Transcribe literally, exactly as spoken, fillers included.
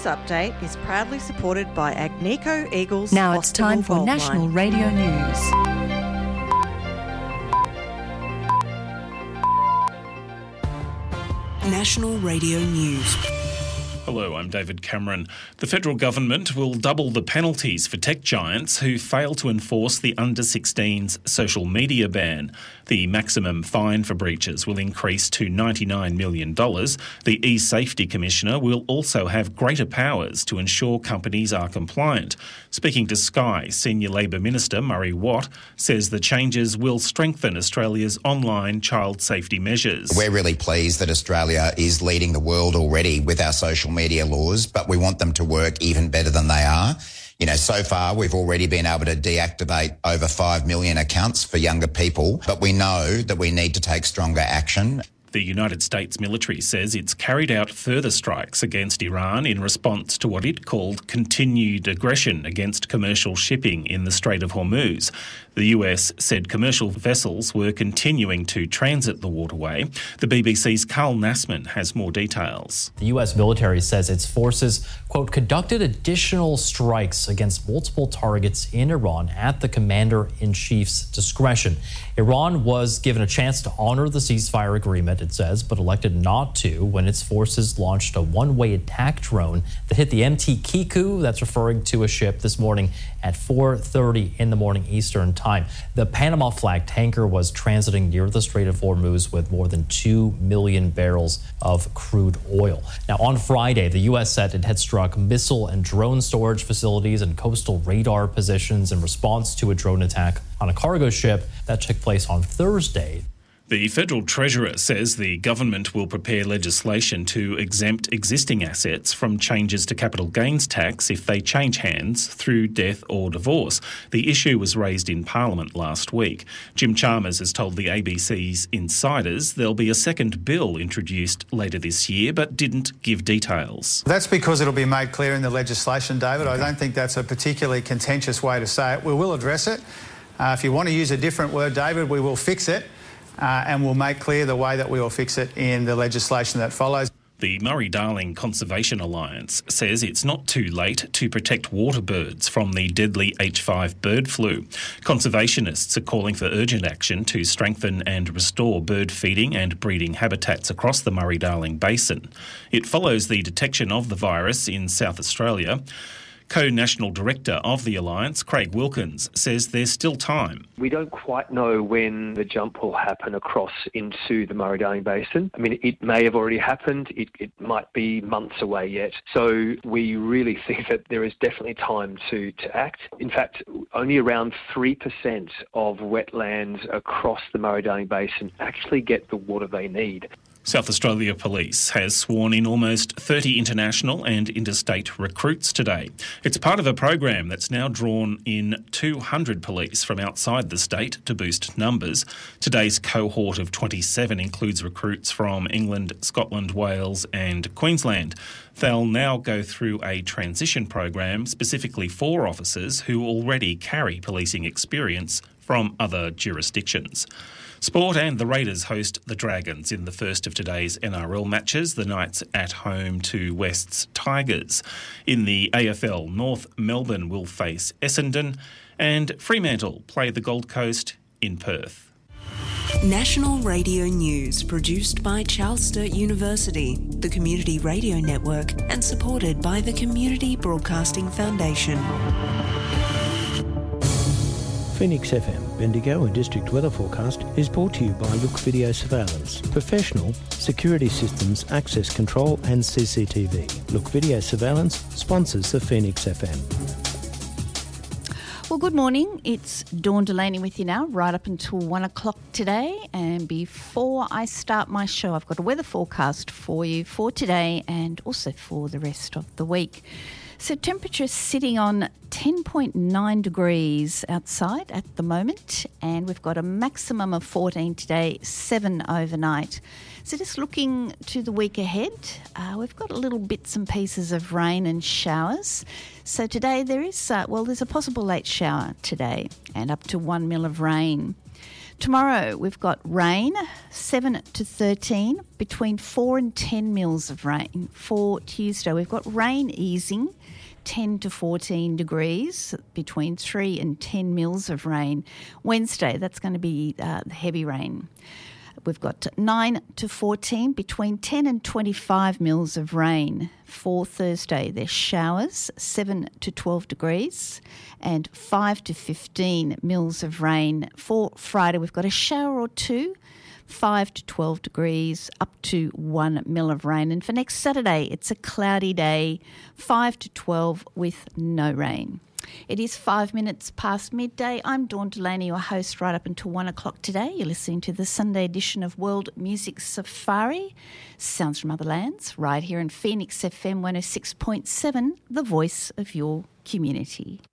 News Update is proudly supported by Agnico Eagles. Now it's time for Gold National Mine. Radio News. National Radio News. Hello, I'm David Cameron. The federal government will double the penalties for tech giants who fail to enforce the under sixteens social media ban. The maximum fine for breaches will increase to ninety-nine million dollars. The eSafety Commissioner will also have greater powers to ensure companies are compliant. Speaking to Sky, Senior Labor Minister Murray Watt says the changes will strengthen Australia's online child safety measures. We're really pleased that Australia is leading the world already with our social media laws, but we want them to work even better than they are. You know, so far we've already been able to deactivate over five million accounts for younger people, but we know that we need to take stronger action. The United States military says it's carried out further strikes against Iran in response to what it called continued aggression against commercial shipping in the Strait of Hormuz. The U S said commercial vessels were continuing to transit the waterway. The B B C's Carl Nassman has more details. The U S military says its forces, quote, conducted additional strikes against multiple targets in Iran at the commander-in-chief's discretion. Iran was given a chance to honor the ceasefire agreement, it says, but elected not to when its forces launched a one-way attack drone that hit the M T Kiku, that's referring to a ship, this morning at four thirty in the morning Eastern time. The Panama flag tanker was transiting near the Strait of Hormuz with more than two million barrels of crude oil. Now, on Friday, the U S said it had struck missile and drone storage facilities and coastal radar positions in response to a drone attack on a cargo ship that took place on Thursday. The Federal Treasurer says the government will prepare legislation to exempt existing assets from changes to capital gains tax if they change hands through death or divorce. The issue was raised in Parliament last week. Jim Chalmers has told the A B C's Insiders there'll be a second bill introduced later this year, but didn't give details. That's because it'll be made clear in the legislation, David. Okay. I don't think that's a particularly contentious way to say it. We will address it. Uh, if you want to use a different word, David, we will fix it. Uh, and we'll make clear the way that we will fix it in the legislation that follows. The Murray-Darling Conservation Alliance says it's not too late to protect water birds from the deadly H five bird flu. Conservationists are calling for urgent action to strengthen and restore bird feeding and breeding habitats across the Murray-Darling Basin. It follows the detection of the virus in South Australia. Co-National Director of the Alliance, Craig Wilkins, says there's still time. We don't quite know when the jump will happen across into the Murray-Darling Basin. I mean, it may have already happened. It, it might be months away yet. So we really think that there is definitely time to, to act. In fact, only around three percent of wetlands across the Murray-Darling Basin actually get the water they need. South Australia Police has sworn in almost thirty international and interstate recruits today. It's part of a program that's now drawn in two hundred police from outside the state to boost numbers. Today's cohort of twenty-seven includes recruits from England, Scotland, Wales and Queensland. They'll now go through a transition program specifically for officers who already carry policing experience from other jurisdictions. Sport, and the Raiders host the Dragons in the first of today's N R L matches. The Knights at home to West's Tigers. In the A F L, North Melbourne will face Essendon and Fremantle play the Gold Coast in Perth. National Radio News, produced by Charles Sturt University, the Community Radio Network, and supported by the Community Broadcasting Foundation. Phoenix F M, Bendigo and District Weather Forecast is brought to you by Look Video Surveillance. Professional security systems, access control and C C T V. Look Video Surveillance sponsors the Phoenix F M. Well, good morning. It's Dawn Delaney with you now, right up until one o'clock today. And before I start my show, I've got a weather forecast for you for today and also for the rest of the week. So temperature sitting on ten point nine degrees outside at the moment, and we've got a maximum of fourteen today, seven overnight. So just looking to the week ahead, uh, we've got a little bits and pieces of rain and showers. So today there is, uh, well, there's a possible late shower today and up to one mil of rain. Tomorrow we've got rain, seven to thirteen, between four and ten mils of rain. For Tuesday we've got rain easing, ten to fourteen degrees, between three and ten mils of rain. Wednesday, that's going to be uh, heavy rain. We've got nine to fourteen, between ten and twenty-five mils of rain. For Thursday, there's showers, seven to twelve degrees, and five to fifteen mils of rain. For Friday, we've got a shower or two, five to twelve degrees, up to one mil of rain. And for next Saturday, it's a cloudy day, five to twelve with no rain. It is five minutes past midday. I'm Dawn Delaney, your host, right up until one o'clock today. You're listening to the Sunday edition of World Music Safari. Sounds from Other Lands, right here in Phoenix F M one oh six point seven, the voice of your community.